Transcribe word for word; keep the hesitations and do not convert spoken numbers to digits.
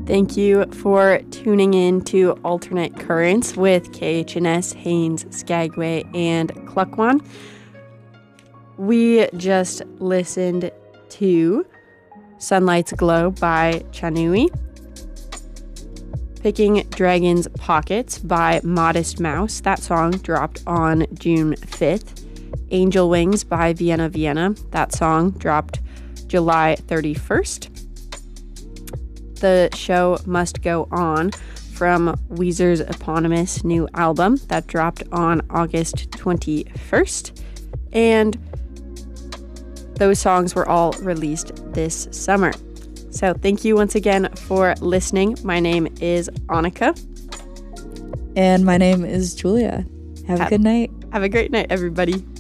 Thank you for tuning in to Alternate Currents with K H N S, Haines, Skagway, and Klukwan. We just listened to Sunlight's Glow by Chanui, Picking Dragon's Pockets by Modest Mouse. That song dropped on June fifth. Angel Wings by Vienna Vienna. That song dropped July thirty-first. The Show Must Go On from Weezer's eponymous new album that dropped on August twenty-first. And those songs were all released this summer. So thank you once again for listening. My name is Annika. And my name is Julia. Have, have a good night. Have a great night, everybody.